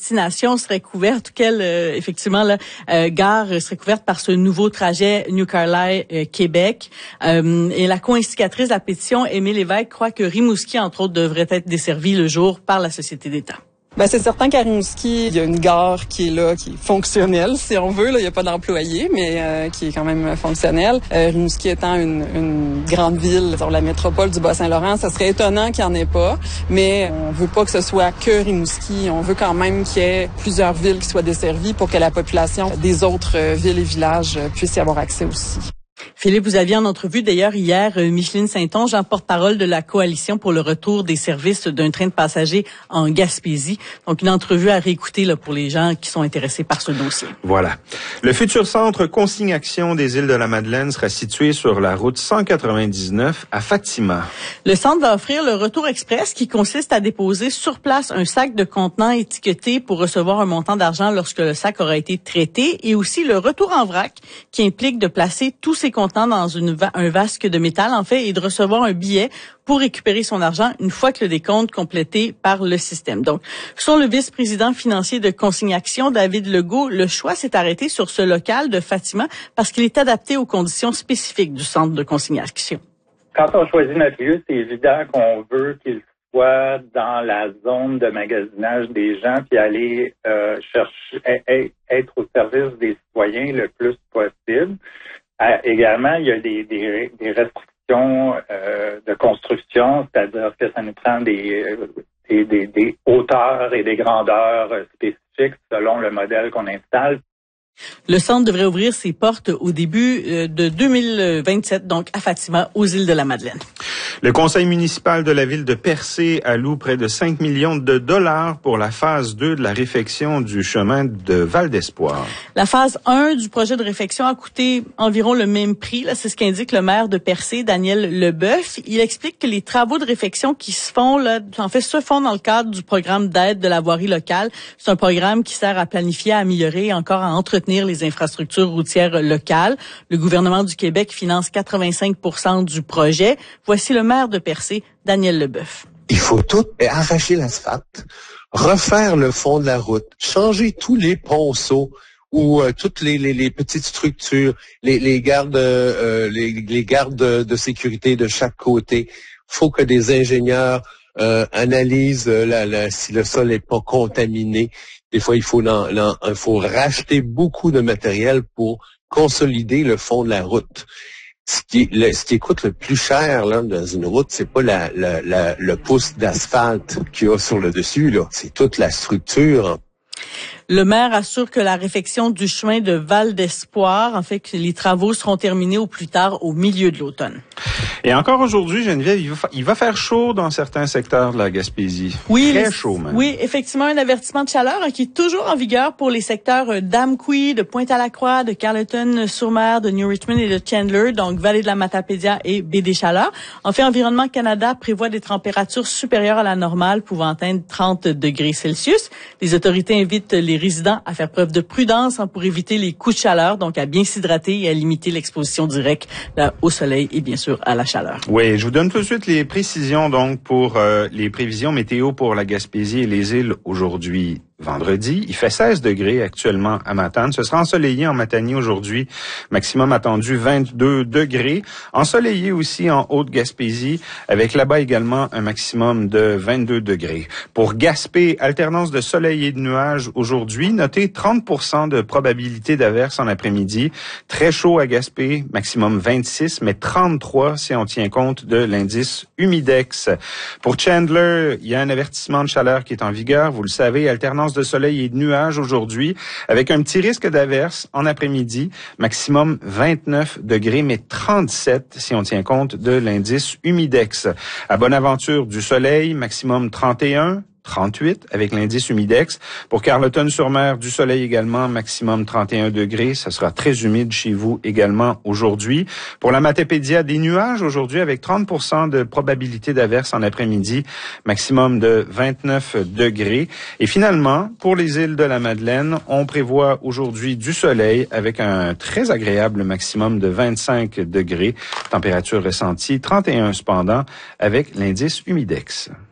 destination serait couverte, quelle gare serait couverte par ce nouveau trajet New Carlisle-Québec. Et la co-instigatrice de la pétition, Émile Lévesque, croit que Rimouski, entre autres, devrait être desservi le jour par la Société d'État. Ben c'est certain qu'à Rimouski, il y a une gare qui est là, qui est fonctionnelle, si on veut. Là, il n'y a pas d'employés, mais qui est quand même fonctionnelle. Rimouski étant une grande ville sur la métropole du Bas-Saint-Laurent, ça serait étonnant qu'il n'y en ait pas. Mais on veut pas que ce soit que Rimouski. On veut quand même qu'il y ait plusieurs villes qui soient desservies pour que la population des autres villes et villages puisse y avoir accès aussi. Philippe, vous aviez en entrevue d'ailleurs hier Micheline Saint-Onge, porte-parole de la Coalition pour le retour des services d'un train de passagers en Gaspésie. Donc une entrevue à réécouter là, pour les gens qui sont intéressés par ce dossier. Voilà. Le futur centre Consigne-Action des Îles-de-la-Madeleine sera situé sur la route 199 à Fatima. Le centre va offrir le retour express qui consiste à déposer sur place un sac de contenants étiqueté pour recevoir un montant d'argent lorsque le sac aura été traité et aussi le retour en vrac qui implique de placer tous ces contenants dans un vasque de métal, en fait, et de recevoir un billet pour récupérer son argent une fois que le décompte complété par le système. Donc, selon le vice-président financier de Consigne-Action, David Legault, le choix s'est arrêté sur ce local de Fatima parce qu'il est adapté aux conditions spécifiques du centre de Consigne-Action. Quand on choisit notre lieu, c'est évident qu'on veut qu'il soit dans la zone de magasinage des gens puis aller chercher, être au service des citoyens le plus possible. Également, il y a des restrictions de construction, c'est-à-dire que ça nous prend des hauteurs et des grandeurs spécifiques selon le modèle qu'on installe. Le centre devrait ouvrir ses portes au début de 2027, donc à Fatima, aux Îles-de-la-Madeleine. Le conseil municipal de la ville de Percé alloue près de 5 millions de dollars pour la phase 2 de la réfection du chemin de Val-d'Espoir. La phase 1 du projet de réfection a coûté environ le même prix. Là, c'est ce qu'indique le maire de Percé, Daniel Leboeuf. Il explique que les travaux de réfection qui se font, se font dans le cadre du programme d'aide de la voirie locale. C'est un programme qui sert à planifier, à améliorer et encore à entretenir les infrastructures routières locales. Le gouvernement du Québec finance 85% du projet. Voici le maire de Percé, Daniel Leboeuf. Il faut tout arracher l'asphalte, refaire le fond de la route, changer tous les ponceaux ou toutes les petites structures, les gardes de sécurité de chaque côté. Faut que des ingénieurs analysent si le sol n'est pas contaminé. Des fois, il faut racheter beaucoup de matériel pour consolider le fond de la route. Ce qui coûte le plus cher là dans une route, c'est pas le pouce d'asphalte qu'il y a sur le dessus là, c'est toute la structure. Le maire assure que la réfection du chemin de Val-d'Espoir, en fait, que les travaux seront terminés au plus tard au milieu de l'automne. Et encore aujourd'hui, Geneviève, il va faire chaud dans certains secteurs de la Gaspésie. Oui, très chaud même. Oui, effectivement, un avertissement de chaleur qui est toujours en vigueur pour les secteurs d'Amqui, de Pointe-à-la-Croix, de Carleton-sur-Mer, de New Richmond et de Chandler, donc vallée de la Matapédia et baie des Chaleurs. En fait, Environnement Canada prévoit des températures supérieures à la normale pouvant atteindre 30 degrés Celsius. Les autorités invitent les résidents à faire preuve de prudence pour éviter les coups de chaleur, donc à bien s'hydrater et à limiter l'exposition directe au soleil et bien sûr à la chaleur. Oui, je vous donne tout de suite les précisions donc pour les prévisions météo pour la Gaspésie et les îles aujourd'hui. Vendredi, il fait 16 degrés actuellement à Matane. Ce sera ensoleillé en Matanie aujourd'hui, maximum attendu 22 degrés. Ensoleillé aussi en Haute-Gaspésie, avec là-bas également un maximum de 22 degrés. Pour Gaspé, alternance de soleil et de nuages aujourd'hui. Notez 30% de probabilité d'averse en après-midi. Très chaud à Gaspé, maximum 26, mais 33 si on tient compte de l'indice humidex. Pour Chandler, il y a un avertissement de chaleur qui est en vigueur. Vous le savez, alternance de soleil et de nuages aujourd'hui, avec un petit risque d'averse en après-midi, maximum 29 degrés, mais 37 si on tient compte de l'indice humidex. À Bonaventure, du soleil, maximum 31, 38 avec l'indice humidex. Pour Carleton-sur-Mer, du soleil également, maximum 31 degrés. Ça sera très humide chez vous également aujourd'hui. Pour la Matapédia, des nuages aujourd'hui avec 30% de probabilité d'averse en après-midi, maximum de 29 degrés. Et finalement, pour les îles de la Madeleine, on prévoit aujourd'hui du soleil avec un très agréable maximum de 25 degrés. Température ressentie 31 cependant avec l'indice humidex.